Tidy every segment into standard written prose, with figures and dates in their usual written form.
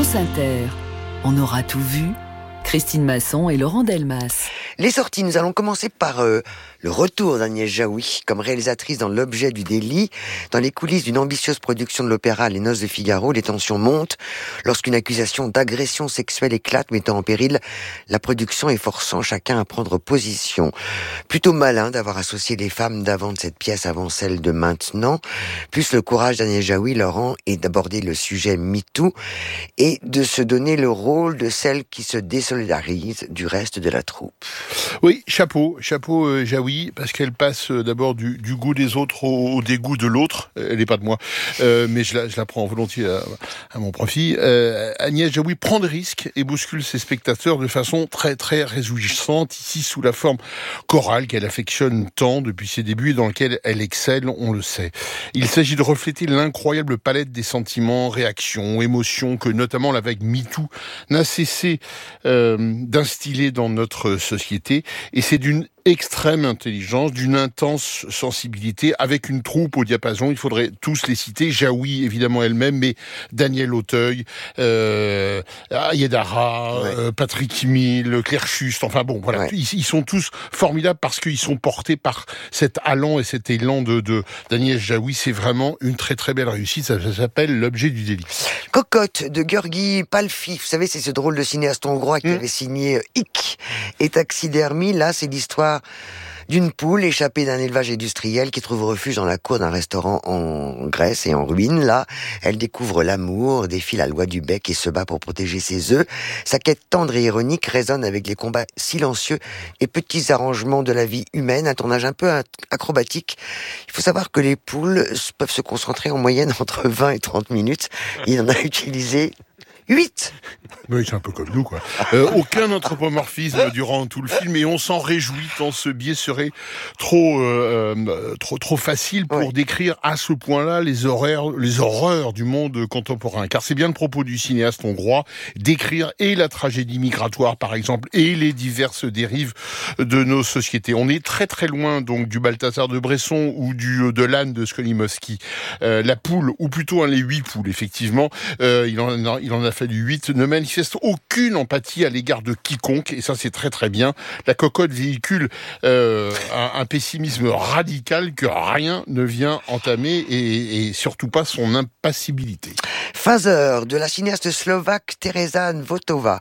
France Inter. On aura tout vu. Christine Masson et Laurent Delmas. Les sorties, nous allons commencer par le retour d'Agnès Jaoui comme réalisatrice dans L'objet du délit. Dans les coulisses d'une ambitieuse production de l'opéra Les Noces de Figaro, les tensions montent lorsqu'une accusation d'agression sexuelle éclate, mettant en péril la production et forçant chacun à prendre position. Plutôt malin d'avoir associé les femmes d'avant de cette pièce avant celle de maintenant. Plus le courage d'Agnès Jaoui, Laurent, est d'aborder le sujet MeToo et de se donner le rôle de celle qui se désolidarise du reste de la troupe. Oui, chapeau Jaoui, parce qu'elle passe d'abord du goût des autres au dégoût de l'autre. Elle n'est pas de moi, mais je la prends volontiers à mon profit. Agnès Jaoui prend des risques et bouscule ses spectateurs de façon très très réjouissante, ici sous la forme chorale qu'elle affectionne tant depuis ses débuts et dans laquelle elle excelle, on le sait. Il s'agit de refléter l'incroyable palette des sentiments, réactions, émotions que notamment la vague MeToo n'a cessé d'instiller dans notre société, et c'est d'une extrême intelligence, d'une intense sensibilité, avec une troupe au diapason. Il faudrait tous les citer. Jaoui, évidemment, elle-même, mais Daniel Auteuil, Ayedara, Patrick Himil, Claire Schust, enfin bon, voilà. Ouais. Ils sont tous formidables parce qu'ils sont portés par cet allant et cet élan d'Agnès Jaoui. C'est vraiment une très très belle réussite. Ça s'appelle L'objet du délit. Cocotte de Gheorghi Palfi. Vous savez, c'est ce drôle de cinéaste hongrois qui avait signé Hic et Taxidermie. Là, c'est l'histoire d'une poule échappée d'un élevage industriel qui trouve refuge dans la cour d'un restaurant en Grèce et en ruine. Là, elle découvre l'amour, défie la loi du bec et se bat pour protéger ses œufs. Sa quête tendre et ironique résonne avec les combats silencieux et petits arrangements de la vie humaine, un tournage un peu acrobatique. Il faut savoir que les poules peuvent se concentrer en moyenne entre 20 et 30 minutes. Il en a utilisé 8. Oui, c'est un peu comme nous, quoi. Aucun anthropomorphisme durant tout le film, et on s'en réjouit tant ce biais serait trop facile pour décrire à ce point-là les horreurs du monde contemporain. Car c'est bien le propos du cinéaste hongrois, d'écrire et la tragédie migratoire, par exemple, et les diverses dérives de nos sociétés. On est très très loin, donc, du Balthazar de Bresson ou de l'âne de Skolimowski. La poule, ou plutôt les 8 poules, effectivement, il en a fallu 8, ne manifeste aucune empathie à l'égard de quiconque, et ça c'est très très bien. La cocotte véhicule un pessimisme radical que rien ne vient entamer, et surtout pas son impassibilité. Phaser de la cinéaste slovaque Teresa Votova.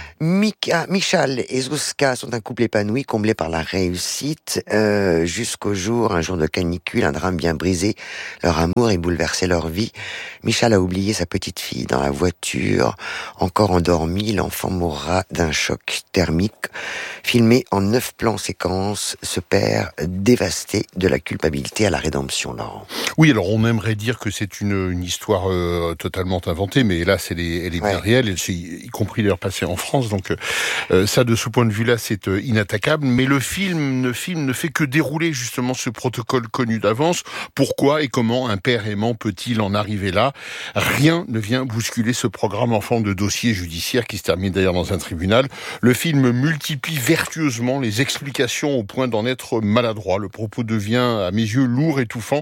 Michal et Zuzka sont un couple épanoui, comblé par la réussite, jusqu'au jour, un jour de canicule, un drame bien brisé leur amour et bouleversé leur vie. Michal a oublié sa petite fille dans la voiture, encore endormie, l'enfant mourra d'un choc thermique. Filmé en 9 plans séquences, ce père dévasté de la culpabilité à la rédemption, Laurent. Oui, alors on aimerait dire que c'est une histoire totalement inventée, mais là elle est bien réelle, y compris d'ailleurs passée en France. Donc ça, de ce point de vue-là, c'est inattaquable. Mais le film ne fait que dérouler justement ce protocole connu d'avance. Pourquoi et comment un père aimant peut-il en arriver là ? Rien ne vient bousculer ce programme en forme de dossier judiciaire qui se termine d'ailleurs dans un tribunal. Le film multiplie vertueusement les explications au point d'en être maladroit. Le propos devient, à mes yeux, lourd, étouffant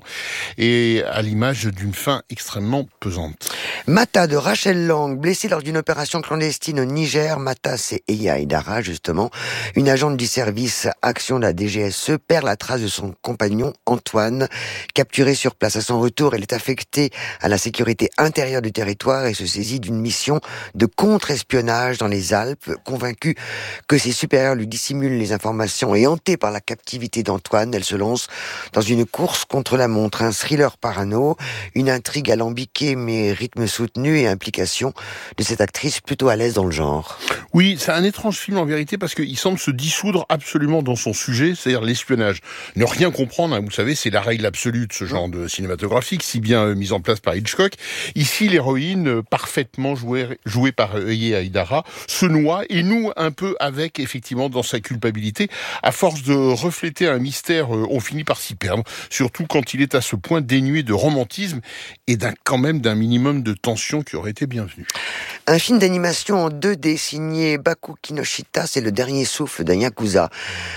et à l'image d'une fin extrêmement pesante. Mata de Rachel Lang, blessée lors d'une opération clandestine au Niger. Mata, c'est Eya Aidara, justement. Une agente du service Action de la DGSE perd la trace de son compagnon Antoine, capturé sur place. À son retour, elle est affectée à la sécurité intérieure du territoire et se saisit d'une mission de contre-espionnage dans les Alpes. Convaincue que ses supérieurs lui dissimulent les informations et hantée par la captivité d'Antoine, elle se lance dans une course contre la montre. Un thriller parano, une intrigue alambiquée mais rythme soutenu et implication de cette actrice plutôt à l'aise dans le genre. Oui, c'est un étrange film en vérité parce qu'il semble se dissoudre absolument dans son sujet, c'est-à-dire l'espionnage. Ne rien comprendre, hein, vous savez, c'est la règle absolue de ce genre de cinématographique, si bien mise en place par Hitchcock. Ici, l'héroïne, parfaitement jouée par Eya Aidara, se noie et noue un peu avec, effectivement, dans sa culpabilité. À force de refléter un mystère, on finit par s'y perdre, surtout quand il est à ce point dénué de romantisme et quand même d'un minimum de tension qui aurait été bienvenu. Un film d'animation en 2D signé Baku Kinoshita, c'est le dernier souffle d'un Yakuza.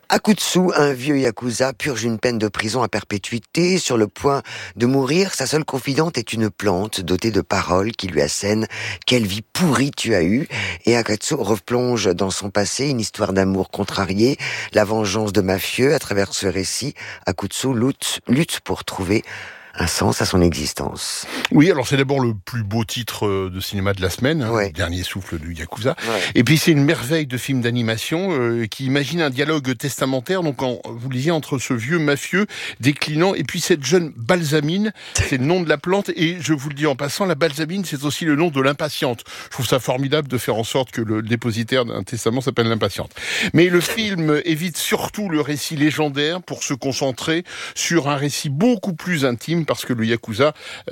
Akutsu, un vieux yakuza, purge une peine de prison à perpétuité. Sur le point de mourir, sa seule confidente est une plante dotée de paroles qui lui assène « Quelle vie pourrie tu as eue !» Et Akutsu replonge dans son passé, une histoire d'amour contrarié, la vengeance de mafieux. À travers ce récit, Akutsu lutte pour trouver un sens à son existence. Oui, alors c'est d'abord le plus beau titre de cinéma de la semaine, Ouais. Le dernier souffle du Yakuza. Ouais. Et puis c'est une merveille de film d'animation qui imagine un dialogue testamentaire, donc vous le disiez, entre ce vieux mafieux déclinant et puis cette jeune balsamine, c'est le nom de la plante, et je vous le dis en passant, la balsamine c'est aussi le nom de l'impatiente. Je trouve ça formidable de faire en sorte que le dépositaire d'un testament s'appelle l'impatiente. Mais le film évite surtout le récit légendaire pour se concentrer sur un récit beaucoup plus intime, parce que le Yakuza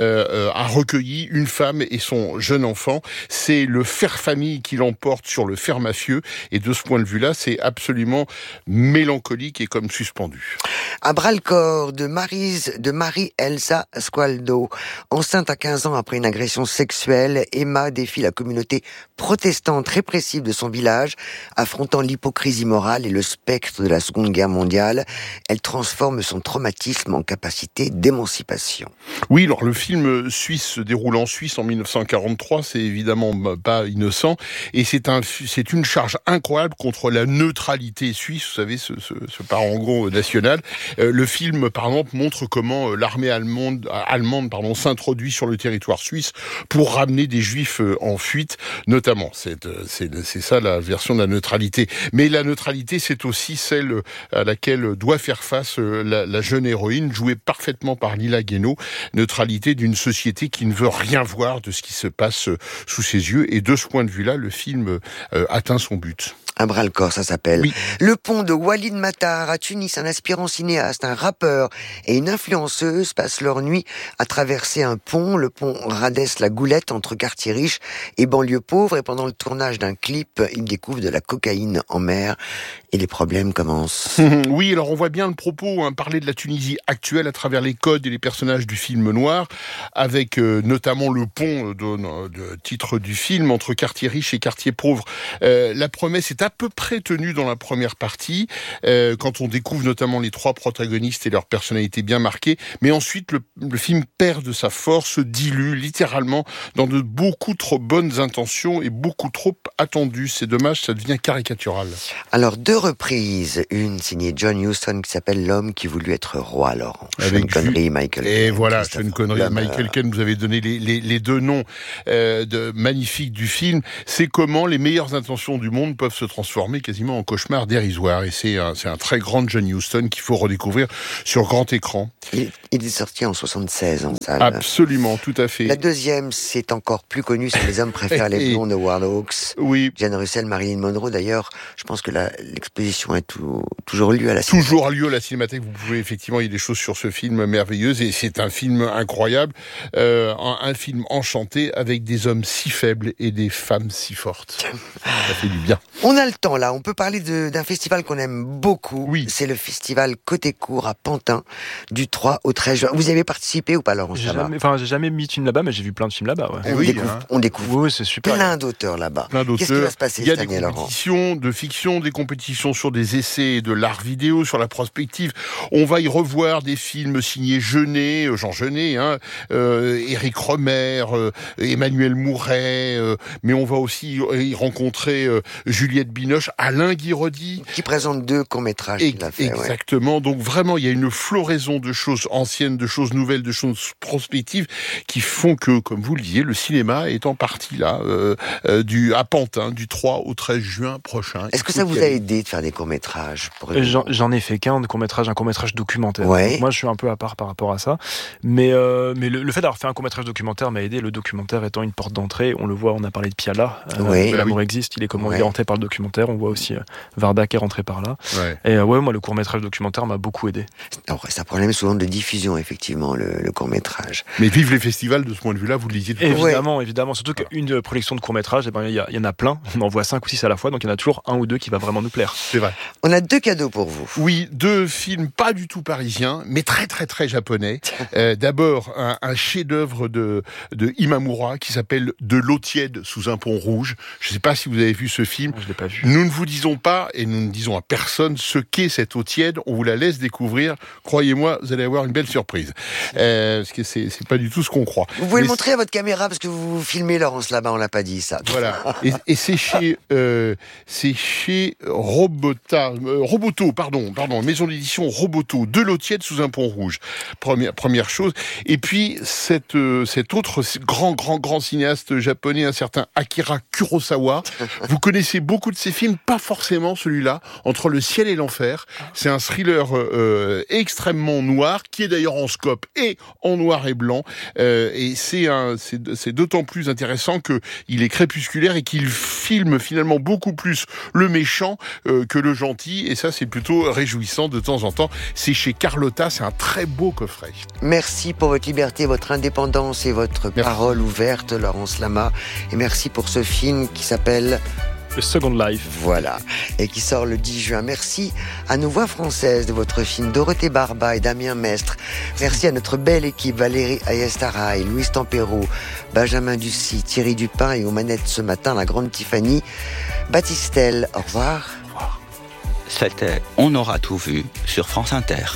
a recueilli une femme et son jeune enfant. C'est le fer famille qui l'emporte sur le fer mafieux, et de ce point de vue-là, c'est absolument mélancolique et comme suspendu. À bras-le-corps de Marie Elsa Squaldo. Enceinte à 15 ans après une agression sexuelle, Emma défie la communauté protestante répressive de son village, affrontant l'hypocrisie morale et le spectre de la Seconde Guerre mondiale. Elle transforme son traumatisme en capacité d'émancipation. Oui, alors le film suisse se déroule en Suisse en 1943, c'est évidemment pas innocent, et c'est une charge incroyable contre la neutralité suisse, vous savez, ce parangon national. Le film, par exemple, montre comment l'armée allemande s'introduit sur le territoire suisse pour ramener des juifs en fuite, notamment. C'est ça la version de la neutralité. Mais la neutralité, c'est aussi celle à laquelle doit faire face la jeune héroïne, jouée parfaitement par Lila Guénaud, neutralité d'une société qui ne veut rien voir de ce qui se passe sous ses yeux. Et de ce point de vue-là, le film atteint son but. Un bras-le-corps, ça s'appelle. Oui. Le pont de Walid Matar à Tunis, un aspirant cinéaste, un rappeur et une influenceuse passent leur nuit à traverser un pont, le pont Radès-la Goulette, entre quartiers riches et banlieues pauvres. Et pendant le tournage d'un clip, ils découvrent de la cocaïne en mer et les problèmes commencent. Oui, alors on voit bien le propos, parler de la Tunisie actuelle à travers les codes et les personnages du film noir, avec notamment le pont de titre du film, entre quartiers riches et quartiers pauvres. La promesse est à peu près tenue dans la première partie, quand on découvre notamment les trois protagonistes et leur personnalité bien marquée, mais ensuite le film perd de sa force, se dilue littéralement dans de beaucoup trop bonnes intentions et beaucoup trop attendues. C'est dommage, ça devient caricatural. Alors, deux reprises, une signée John Huston qui s'appelle L'homme qui voulut être roi, Laurent. Avec Sean Connery, Michael Et Caine, voilà, Christopher Sean Connery et Michael Caine, vous avez donné les deux noms magnifiques du film. C'est comment les meilleures intentions du monde peuvent se transformer quasiment en cauchemar dérisoire. Et c'est un très grand John Huston qu'il faut redécouvrir sur grand écran. Il est sorti en 76 en salle. Absolument, tout à fait. La deuxième, c'est encore plus connu, c'est Les hommes préfèrent les blondes de Howard Hawks. Oui. Jane Russell, Marilyn Monroe. D'ailleurs, je pense que l'exposition est toujours lieu à la Toujours lieu à la Cinémathèque. Vous pouvez effectivement, il y a des choses sur ce film merveilleuses, et c'est un film incroyable, un film enchanté avec des hommes si faibles et des femmes si fortes. Ça fait du bien. On a le temps là, on peut parler d'un festival qu'on aime beaucoup. Oui. C'est le festival Côté Court à Pantin, du 3 au 13 juin. Vous y avez participé ou pas, Laurent? J'ai jamais mis de film là-bas, mais j'ai vu plein de films là-bas. Ouais. On découvre Oui, c'est super. plein d'auteurs là-bas. Qu'est-ce qui va se passer cette année, Laurent? Il y a des compétitions de fiction, des compétitions sur des essais de l'art vidéo, sur la prospective. On va y revoir des films signés Jeunet, Jean Jeunet, Éric Rohmer, Emmanuel Mouret, mais on va aussi y rencontrer Juliette Binoche, Alain Guiraudy. Qui présente deux courts-métrages qu'il a fait. Exactement. Ouais. Donc vraiment, il y a une floraison de choses anciennes, de choses nouvelles, de choses prospectives qui font que, comme vous le disiez, le cinéma est en partie là, à Pantin, du 3 au 13 juin prochain. Est-ce que ça vous a aidé de faire des courts-métrages? J'en ai fait qu'un, un court-métrage documentaire. Ouais. Donc moi, je suis un peu à part par rapport à ça. Mais le fait d'avoir fait un court-métrage documentaire m'a aidé. Le documentaire étant une porte d'entrée, on le voit, on a parlé de Piala. L'amour existe, il est comment il est rentré par le documentaire. On voit aussi Varda qui est rentré par là. Ouais. Et moi, le court-métrage documentaire m'a beaucoup aidé. Alors, c'est un problème souvent de diffusion, effectivement, le court-métrage. Mais vive les festivals de ce point de vue-là, vous le disiez tout à l'heure. Évidemment. Surtout qu'une production de court-métrage, il y en a plein. On en voit 5 ou 6 à la fois, donc il y en a toujours un ou deux qui va vraiment nous plaire. C'est vrai. On a deux cadeaux pour vous. Oui, deux films pas du tout parisiens, mais très très très japonais. D'abord, un chef-d'œuvre de Imamura qui s'appelle De l'eau tiède sous un pont rouge. Je ne sais pas si vous avez vu ce film. Je l'ai pas vu. vue. Nous ne vous disons pas, et nous ne disons à personne, ce qu'est cette eau tiède. On vous la laisse découvrir. Croyez-moi, vous allez avoir une belle surprise. Parce que c'est pas du tout ce qu'on croit. Vous pouvez le montrer à votre caméra, parce que vous filmez Laurence là-bas, on l'a pas dit ça. Voilà. Et c'est chez Roboto, pardon, maison d'édition Roboto, de l'eau tiède sous un pont rouge. Première chose. Et puis, cet autre grand cinéaste japonais, un certain Akira Kurosawa. Vous connaissez beaucoup de ses films, pas forcément celui-là, Entre le ciel et l'enfer. C'est un thriller extrêmement noir, qui est d'ailleurs en scope et en noir et blanc. Et c'est d'autant plus intéressant qu'il est crépusculaire et qu'il filme finalement beaucoup plus le méchant que le gentil. Et ça, c'est plutôt réjouissant de temps en temps. C'est chez Carlotta, c'est un très beau coffret. Merci pour votre liberté, votre indépendance et votre parole ouverte, Laurence Lama. Et merci pour ce film qui s'appelle The Second Life. Voilà, et qui sort le 10 juin. Merci à nos voix françaises de votre film, Dorothée Barba et Damien Mestre. Merci à notre belle équipe, Valérie Ayestaraï, Louise Tempero, Benjamin Ducy, Thierry Dupin et aux manettes ce matin, la grande Tiffany Battistel. Au revoir. Au revoir. C'était On aura tout vu sur France Inter.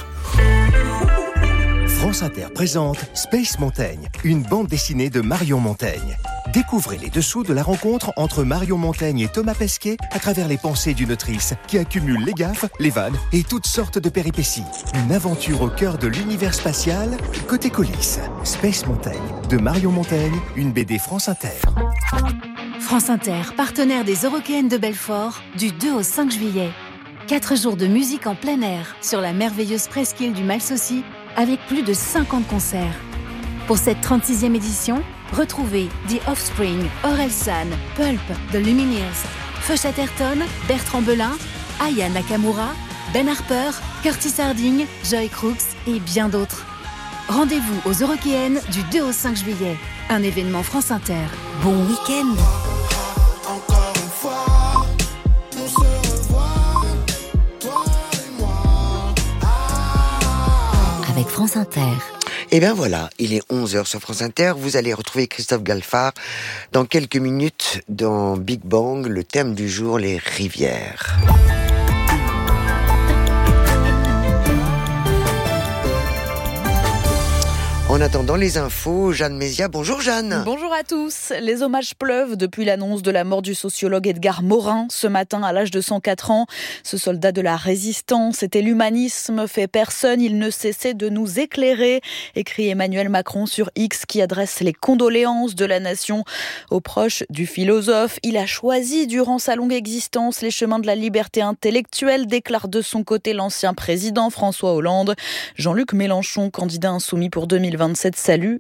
France Inter présente Space Montaigne, une bande dessinée de Marion Montaigne. Découvrez les dessous de la rencontre entre Marion Montaigne et Thomas Pesquet à travers les pensées d'une autrice qui accumule les gaffes, les vannes et toutes sortes de péripéties. Une aventure au cœur de l'univers spatial, côté coulisses. Space Montaigne, de Marion Montaigne, une BD France Inter. France Inter, partenaire des Eurockéennes de Belfort, du 2 au 5 juillet. 4 jours de musique en plein air sur la merveilleuse presqu'île du Malsaucy, avec plus de 50 concerts. Pour cette 36e édition, retrouvez The Offspring, Orelsan, Pulp, The Lumineers, Feu Chatterton, Bertrand Belin, Aya Nakamura, Ben Harper, Curtis Harding, Joy Crooks et bien d'autres. Rendez-vous aux Eurockéennes du 2 au 5 juillet. Un événement France Inter. Bon week-end. Encore une fois, on se revoit, toi et moi. Avec France Inter. Et bien voilà, il est 11h sur France Inter. Vous allez retrouver Christophe Galfard dans quelques minutes dans Big Bang, le thème du jour, les rivières. En attendant les infos, Jeanne Mézia. Bonjour Jeanne. Bonjour à tous. Les hommages pleuvent depuis l'annonce de la mort du sociologue Edgar Morin ce matin à l'âge de 104 ans. Ce soldat de la résistance était l'humanisme fait personne. Il ne cessait de nous éclairer, écrit Emmanuel Macron sur X, qui adresse les condoléances de la nation aux proches du philosophe. Il a choisi durant sa longue existence les chemins de la liberté intellectuelle, déclare de son côté l'ancien président François Hollande. Jean-Luc Mélenchon, candidat insoumis pour 2027, salue